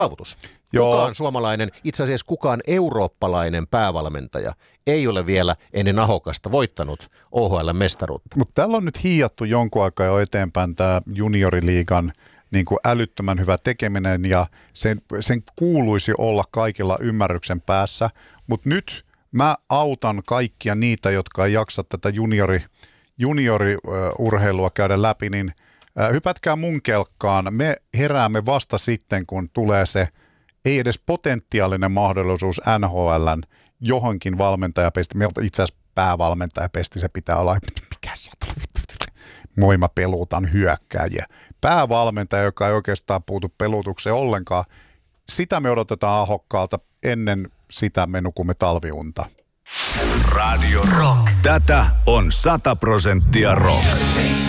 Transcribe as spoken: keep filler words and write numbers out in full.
saavutus. Joo. Kukaan suomalainen, itse asiassa kukaan eurooppalainen päävalmentaja ei ole vielä ennen Ahokasta voittanut O H L-mestaruutta. Mutta täällä on nyt hiiattu jonkun aikaa jo eteenpäin tämä junioriliigan niin kuin älyttömän hyvä tekeminen ja sen, sen kuuluisi olla kaikilla ymmärryksen päässä, mutta nyt mä autan kaikkia niitä, jotka ei jaksa tätä juniori, junioriurheilua käydä läpi, niin hypätkää mun kelkkaan. Me heräämme vasta sitten, kun tulee se ei edes potentiaalinen mahdollisuus N H L:n johonkin valmentajapesti. Meiltä itse asiassa päävalmentajapesti, se pitää olla, mikä se moi mä peluutan hyökkääjiä. Päävalmentaja, joka ei oikeastaan puutu pelutukseen ollenkaan, sitä me odotetaan Ahokkaalta, ennen sitä me nukumme talviunta. Radio Rock. Tätä on sata prosenttia rock.